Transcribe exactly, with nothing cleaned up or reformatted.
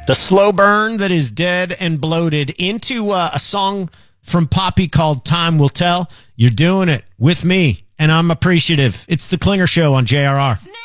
The slow burn that is dead and bloated into uh, a song from Poppy called Time Will Tell. You're doing it with me, and I'm appreciative. It's the Klinger Show on J R R.